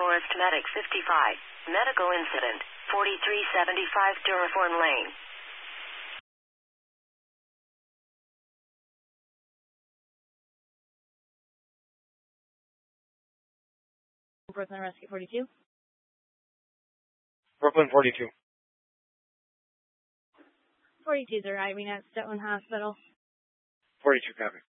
Forest Medic 55. Medical incident. 4375 Duraforn Lane. Brooklyn Rescue 42. Brooklyn 42. 42's arriving at Stone Hospital. 42, copy.